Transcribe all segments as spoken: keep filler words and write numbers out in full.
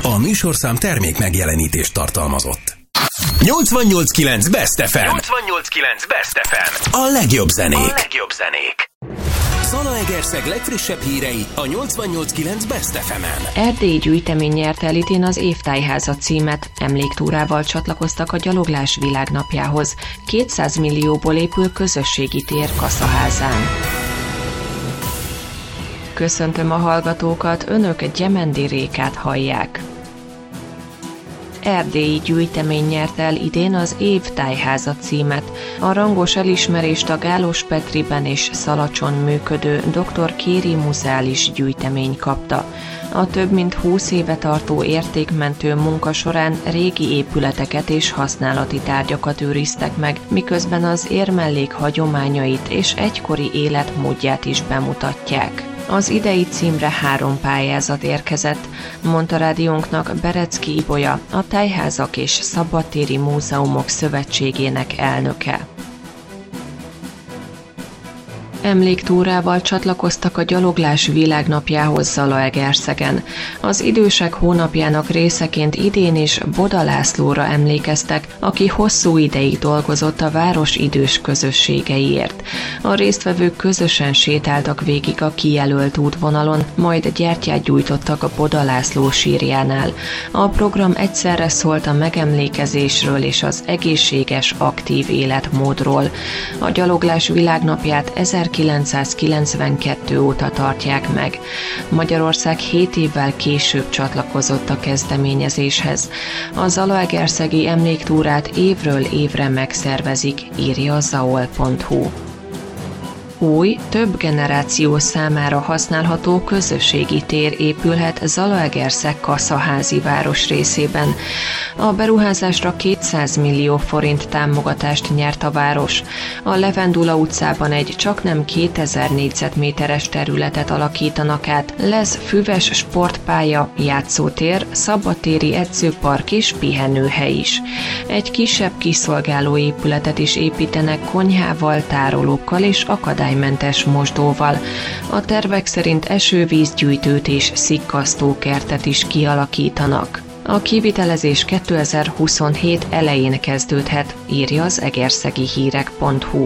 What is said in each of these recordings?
A műsorszám termék megjelenítést tartalmazott. nyolcvannyolc kilenc Best ef em. nyolcvannyolc kilenc Best ef em. A legjobb zenék. A legjobb zenék. Zalaegerszeg legfrissebb hírei a nyolcvannyolc kilenc Best ef emen. Erdélyi gyűjtemény nyerte el idén az Évtájháza címet. Emléktúrával csatlakoztak a gyaloglás világnapjához. kétszáz millióból épül közösségi tér Kaszaházán. Köszöntöm a hallgatókat, önök Gyemendi Rékát hallják. Erdélyi gyűjtemény nyerte el idén az Évtájháza címet. A rangos elismerést a Gálos Petriben és Szalacson működő doktor Kéri Muzeális gyűjtemény kapta. A több mint húsz éve tartó értékmentő munka során régi épületeket és használati tárgyakat őriztek meg, miközben az érmellék hagyományait és egykori életmódját is bemutatják. Az idei címre három pályázat érkezett, mondta rádiónknak Berecki Ibolya, a Tájházak és Szabadtéri Múzeumok Szövetségének elnöke. Emléktúrával csatlakoztak a gyaloglás világnapjához Zalaegerszegen. Az idősek hónapjának részeként idén is Boda Lászlóra emlékeztek, aki hosszú ideig dolgozott a város idős közösségeiért. A résztvevők közösen sétáltak végig a kijelölt útvonalon, majd gyertyát gyújtottak a Boda László sírjánál. A program egyszerre szólt a megemlékezésről és az egészséges, aktív életmódról. A gyaloglás világnapját ezerkilencszázkilencvenkettő óta tartják meg. Magyarország hét évvel később csatlakozott a kezdeményezéshez. A zalaegerszegi emléktúrát évről évre megszervezik, írja a zaol pont hu. Új, több generáció számára használható közösségi tér épülhet Zalaegerszeg Kaszaházi városrészében. A beruházásra kétszáz millió forint támogatást nyert a város. A Levendula utcában egy csaknem kétezer négyzetméteres területet alakítanak át. Lesz füves sportpálya, játszótér, szabadtéri edzőpark és pihenőhely is. Egy kisebb kiszolgáló épületet is építenek konyhával, tárolókkal és akadálymentes mosdóval. A tervek szerint esővízgyűjtőt és szikkasztókertet is kialakítanak. A kivitelezés kétezer-huszonhét elején kezdődhet, írja az egerszegi hírek pont hu.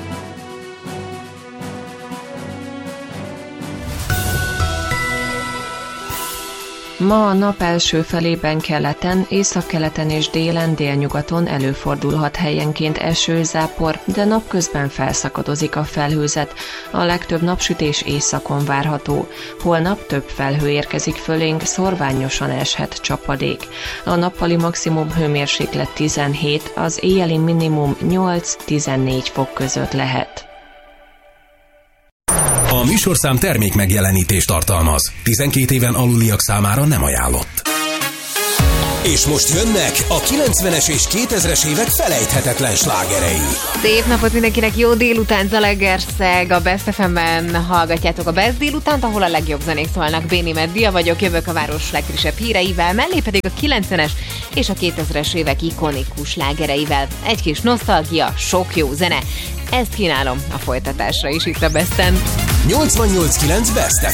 Ma a nap első felében keleten, északkeleten és délen, délnyugaton előfordulhat helyenként eső, zápor, de napközben felszakadozik a felhőzet. A legtöbb napsütés északon várható. Holnap több felhő érkezik fölénk, szorványosan eshet csapadék. A nappali maximum hőmérséklet tizenhét, az éjjeli minimum nyolc-tizennégy fok között lehet. A műsorszám termék megjelenítést tartalmaz. tizenkét éven aluliak számára nem ajánlott. És most jönnek a kilencvenes és kétezres évek felejthetetlen slágerei. Szép napot mindenkinek, jó délután, Zalaegerszeg, a Best ef em-ben hallgatjátok a Best délutánt, ahol a legjobb zenék szólnak. Béni Meddia vagyok, jövök a város legfrissebb híreivel, mellé pedig a kilencvenes és a kétezres évek ikonikus slágereivel. Egy kis nosztalgia, sok jó zene. Ezt kínálom a folytatásra is itt a Besten. nyolcvannyolc kilenc Best ef em.